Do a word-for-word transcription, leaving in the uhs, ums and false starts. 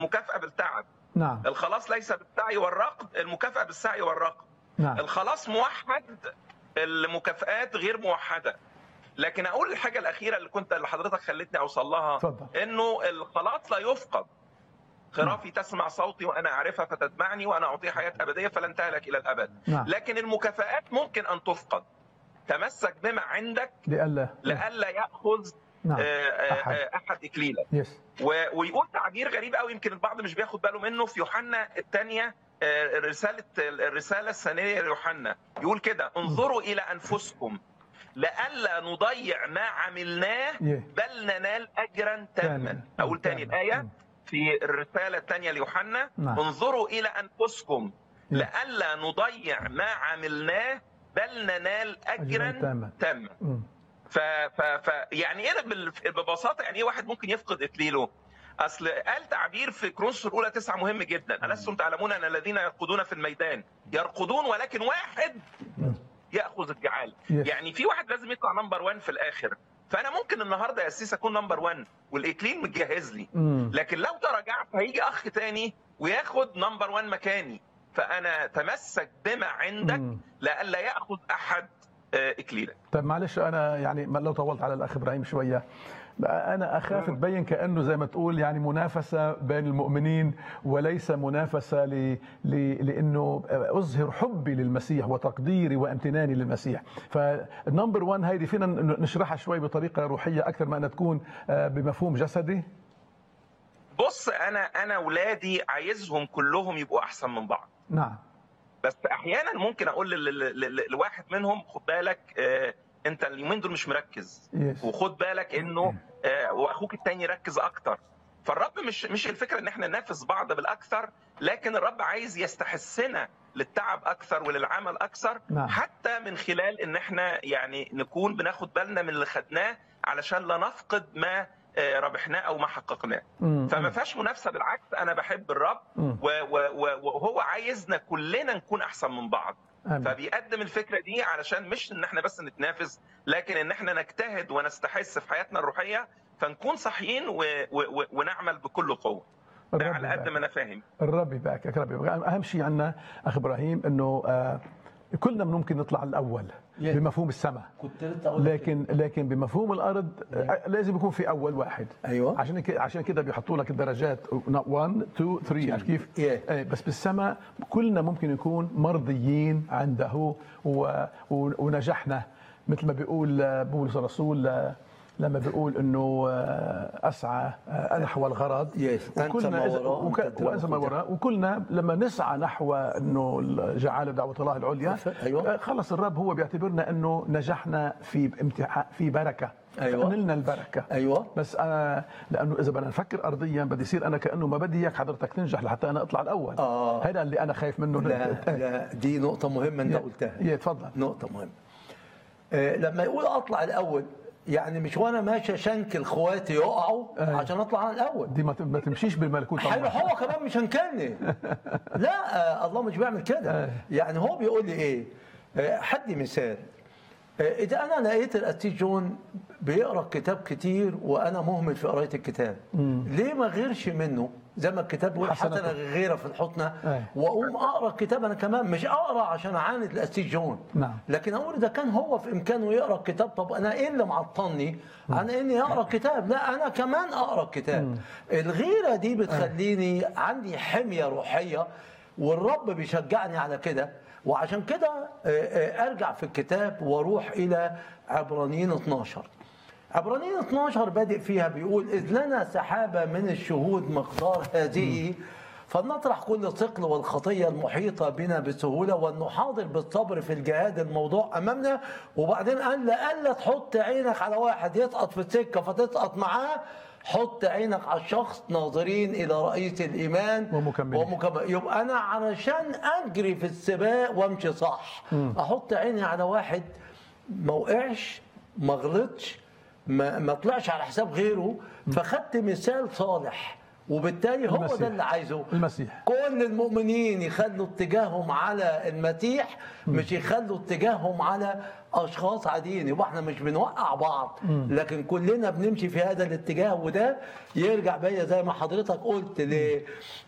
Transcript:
مكافأة بالتعب. نعم. الخلاص ليس بالسعي والرقد، المكافأة بالسعي والرقد. نعم. الخلاص موحد، المكافآت غير موحدة. لكن اقول الحاجة الأخيرة اللي كنت اللي حضرتك خلتني اوصل لها، تفضل. انه الخلاص لا يفقد. خرافي تسمع صوتي وانا اعرفها فتتبعني وانا اعطيها حياة ابدية فلن تهلك الى الابد. نعم. لكن المكافآت ممكن ان تفقد. تمسك بما عندك لئلا لئلا ياخذ نعم. احد, أحد اكليلك. يس. ويقول تعبير غريب قوي يمكن البعض مش بياخد باله منه في يوحنا الثانيه، رساله الرساله الثانيه ليوحنا، يقول كده: انظروا الى انفسكم لئلا نضيع ما عملناه بل ننال اجرا تاما. اقول تاني الايه في الرساله الثانيه ليوحنا: انظروا الى انفسكم لئلا نضيع ما عملناه بل ننال اجرا تاما. ف ف ف يعني ايه ببساطه، يعني ايه واحد ممكن يفقد اكليله؟ اصل قال تعبير في كورنثوس الاولى تسعة مهم جدا: ألستم تعلمون ان الذين يرقدون في الميدان يرقدون ولكن واحد ياخذ الجعال. يعني في واحد لازم يطلع نمبر واحد في الاخر. فانا ممكن النهارده يا سيس اكون نمبر واحد والاكليل متجهز لي، لكن لو تراجعت هيجي اخ تاني وياخد نمبر واحد مكاني. فانا تمسك بما عندك لئلا ياخذ احد اكليلك. طيب معلش انا يعني لو طولت على الاخ ابراهيم شويه، انا اخاف تبين كانه زي ما تقول يعني منافسه بين المؤمنين وليس منافسه ل... ل... لانه اظهر حبي للمسيح وتقديري وامتناني للمسيح. فالنمبر واحد هيدي فينا نشرحها شوي بطريقه روحيه اكثر ما انها تكون بمفهوم جسدي. بص، انا انا اولادي عايزهم كلهم يبقوا احسن من بعض. نعم. بس احيانا ممكن اقول لواحد منهم: خد بالك آه انت اليومين دول مش مركز، yes. وخد بالك انه آه واخوك التاني يركز اكتر. فالرب مش مش الفكره ان احنا ننافس بعض بالاكثر، لكن الرب عايز يستحسنا للتعب اكثر وللعمل اكثر. نعم. حتى من خلال ان احنا يعني نكون بناخد بالنا من اللي خدناه علشان لا نفقد ما ربحناه او ما حققناه. فما فيهاش منافسه، بالعكس انا بحب الرب وهو عايزنا كلنا نكون احسن من بعض. أمين. فبيقدم الفكره دي علشان مش ان احنا بس نتنافس، لكن ان احنا نجتهد ونستحث في حياتنا الروحيه فنكون صحيين و... و... ونعمل بكل قوه. ده على قد ما انا فاهم. الرب يبارك يا رب. اهم شيء عندنا اخ ابراهيم انه آه كلنا ممكن نطلع الاول بمفهوم السماء، لكن لكن بمفهوم الارض لازم يكون في اول واحد. ايوه، عشان كده عشان كده بيحطوا لك الدرجات واحد اثنين ثلاثة. عارف كيف؟ ايه. بس بالسماء كلنا ممكن نكون مرضيين عنده ونجحنا، مثل ما بيقول بولس الرسول لما بيقول انه اسعى نحو الغرض. وكلنا وانسى ما وراء، وكلنا لما نسعى نحو انه جعاله دعوه الله العليا. أيوة. خلص الرب هو بيعتبرنا انه نجحنا في امتحان في بركه. أيوة. نلنا البركه. ايوه. بس انا لانه اذا بدنا نفكر ارضيا بدي يصير انا كانه ما بدي اياك حضرتك تنجح لحتى انا اطلع الاول. اه هذا اللي انا خايف منه. لا, لا دي نقطه مهمه انت قلتها. يا تفضل. نقطه مهمه. آه لما يقول اطلع الاول، يعني مش وانا ماشي شنكل اخواتي يقعوا آه. عشان اطلع انا الاول. دي ما تمشيش بالملكوت. حلو، هو كمان مش هنكلني. لا آه الله مش بيعمل كده. آه. يعني هو بيقول لي ايه؟ آه حدي مثال. آه اذا انا لقيت القسيس جون بيقرا كتاب كتير وانا مهمل في قرايه الكتاب، مم. ليه ما غيرش منه؟ زي ما الكتاب بيقول حتى انا غيره في الحضنه. آه. واقوم اقرا الكتاب انا كمان، مش اقرا عشان اعاند القسيس جون. نعم. لكن اقول اذا كان هو في امكانه يقرا الكتاب، طب انا ايه اللي معطلني عن اني اقرا الكتاب؟ لا انا كمان اقرا الكتاب. مم. الغيره دي بتخليني آه. عندي حميه روحيه، والرب بيشجعني على كده. وعشان كده ارجع في الكتاب واروح الى عبرانيين اثناشر. عبرانيين اثناشر بادئ فيها بيقول: إذ لنا سحابة من الشهود مقدار هذه فلنطرح كل ثقل والخطية المحيطة بنا بسهولة ولنحاضر بالصبر في الجهاد الموضوع أمامنا. وبعدين قال: لألا تحط عينك على واحد يسقط في السكة فتسقط معاه، حط عينك على الشخص ناظرين إلى رئيس الإيمان ومكمل. ومكمل. يبقى أنا علشان أجري في السباق وامشي صح م. أحط عيني على واحد ما وقعش ما غلطش ما, ما طلعش على حساب غيره. فخدت مثال صالح وبالتالي هو المسيح. ده اللي عايزه المسيح. كل المؤمنين يخلوا اتجاههم على المسيح، مش يخلوا اتجاههم على اشخاص عاديين. يبقى احنا مش بنوقع بعض، لكن كلنا بنمشي في هذا الاتجاه. وده يرجع بيا زي ما حضرتك قلت